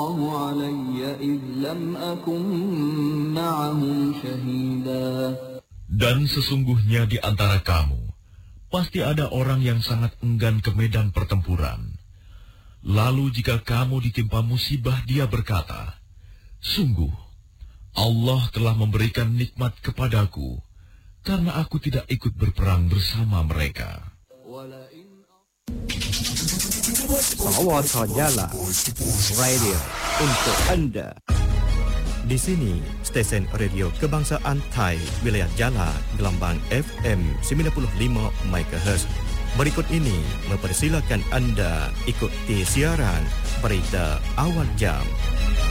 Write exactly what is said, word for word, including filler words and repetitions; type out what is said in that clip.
Dan sesungguhnya di antara kamu pasti ada orang yang sangat enggan ke medan pertempuran. Lalu jika kamu ditimpa musibah, dia berkata, "Sungguh, Allah telah memberikan nikmat kepadaku, karena aku tidak ikut berperang bersama mereka." Sawata Jala Radio untuk Anda. Di sini, stesen radio kebangsaan Thai, wilayah Jala, gelombang F M sembilan puluh lima megahertz. Berikut ini mempersilakan Anda ikuti siaran berita awal jam.